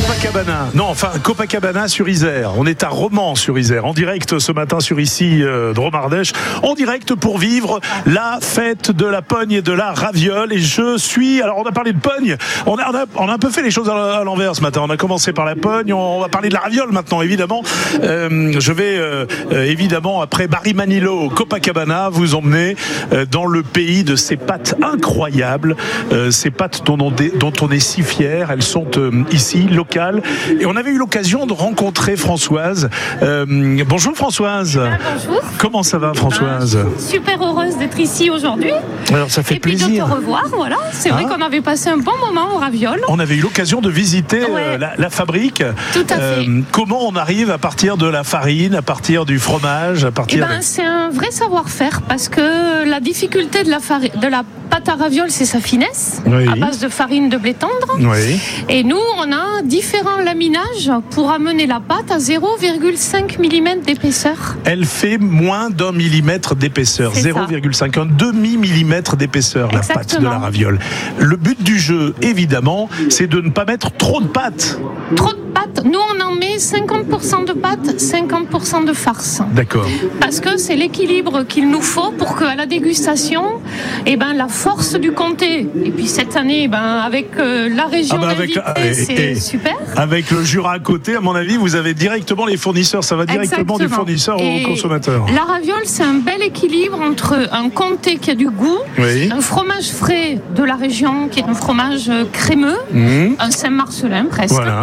Copacabana. Non, enfin, Copacabana sur Isère. On est à Romans sur Isère, en direct ce matin sur ici Dromardèche, en direct pour vivre la fête de la pogne et de la raviole. Et je suis... Alors, on a parlé de pogne. On a un peu fait les choses à l'envers ce matin. On a commencé par la pogne. On va parler de la raviole maintenant, évidemment. Je vais, évidemment, après Barry-Manilow, Copacabana, vous emmener dans le pays de ces pâtes incroyables. Ces pâtes dont on est si fier. Elles sont ici, locales. Et on avait eu l'occasion de rencontrer Françoise. Bonjour Françoise. Bonjour. Comment ça va Françoise? Super heureuse d'être ici aujourd'hui. Alors ça fait plaisir. Et puis de te revoir, voilà. C'est vrai qu'on avait passé un bon moment au ravioles. On avait eu l'occasion de visiter la fabrique. Tout à fait. Comment on arrive à partir de la farine, à partir du fromage, à partir c'est un vrai savoir-faire parce que la difficulté de la pâte à ravioles, c'est sa finesse, à base de farine de blé tendre. Oui. Et nous, on a différents laminages pour amener la pâte à 0,5 mm d'épaisseur. Elle fait moins d'1 millimètre d'épaisseur, 0,5, un demi-millimètre d'épaisseur, la pâte de la raviole. Le but du jeu, évidemment, c'est de ne pas mettre trop de pâte. Trop de pâte. Nous, on en met 50% de pâte, 50% de farce. D'accord. Parce que c'est l'équilibre qu'il nous faut pour qu'à la dégustation, la force du comté. Et puis cette année, avec la région invitée, c'est super. Avec le Jura à côté, à mon avis, vous avez directement les fournisseurs. Ça va directement du fournisseur au consommateur. La raviole, c'est un bel équilibre entre un comté qui a du goût, un fromage frais de la région qui est un fromage crémeux, un Saint-Marcelin presque. Voilà,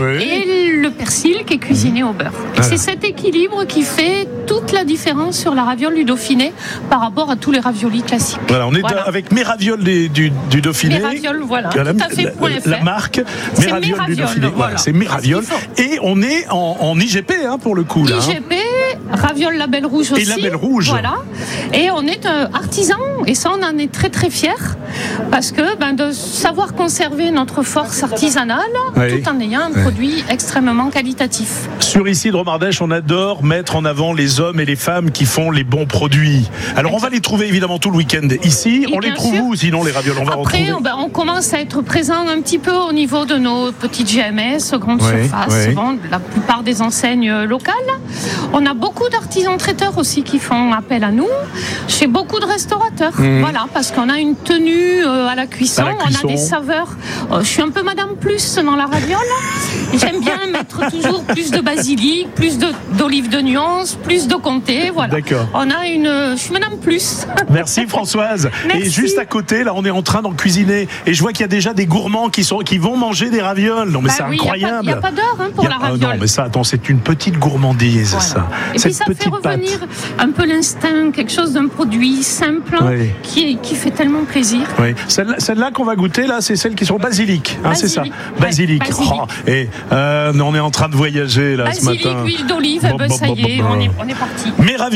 et le persil qui est cuisiné au beurre. Et c'est cet équilibre qui fait toute la différence sur la raviole du Dauphiné par rapport à tous les raviolis classiques. Voilà, on est avec mes ravioles du Dauphiné. Mes ravioles, voilà. Tout à fait. La marque, mes ravioles du Dauphiné. Voilà, c'est mes ravioles. Et on est en IGP pour le coup. IGP, raviole label rouge aussi. Et label rouge. Voilà. Et on est artisan. Et ça, on en est très très fiers. Parce que de savoir conserver notre force artisanale tout en ayant un produit extrêmement qualitatif. Sur ici, Dromardèche, on adore mettre en avant les hommes et les femmes qui font les bons produits. Alors, on va les trouver évidemment tout le week-end ici. On les trouve où sinon les ravioles? Après, on commence à être présent un petit peu au niveau de nos petites GMS, grandes surfaces, la plupart des enseignes locales. On a beaucoup d'artisans traiteurs aussi qui font appel à nous. Chez beaucoup de restaurateurs. Voilà, parce qu'on a une tenue à la cuisson, on a des saveurs. Je suis un peu Madame Plus dans la raviole. J'aime bien mettre toujours plus de basilic, plus d'olive de nuance, plus de comté. Voilà. D'accord. Je suis Madame Plus. Merci Françoise. Merci. Et juste à côté, là, on est en train d'en cuisiner. Et je vois qu'il y a déjà des gourmands qui vont manger des ravioles. Non, mais c'est incroyable. Il n'y a pas d'heure pour la raviole. Non, mais ça, attends, c'est une petite gourmandise, ça. Et puis ça fait revenir un peu l'instinct, quelque chose d'un produit simple qui fait tellement plaisir. Oui. Celle-là qu'on va goûter, là, c'est celle qui sont basilic. C'est ça. Basilic. Et on est en train de voyager là ce matin. Basilic, huile d'olive, ça y est, on est parti.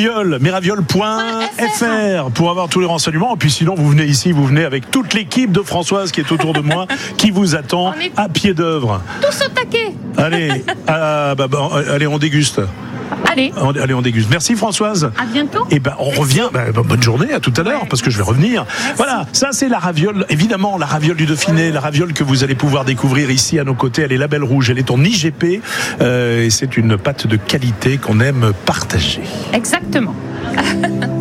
Mesravioles.fr pour avoir tous les renseignements. Et puis sinon, vous venez ici, vous venez avec toute l'équipe de Françoise qui est autour de moi, qui vous attend à pied d'œuvre. Tous au taquet. Allez, allez, on déguste. Allez, on déguste. Merci Françoise. À bientôt. Et on revient. Bonne journée, à tout à l'heure, parce que je vais revenir. Merci. Voilà, ça c'est la raviole. Évidemment, la raviole du Dauphiné, la raviole que vous allez pouvoir découvrir ici à nos côtés. Elle est label rouge, elle est en IGP. Et c'est une pâte de qualité qu'on aime partager. Exactement.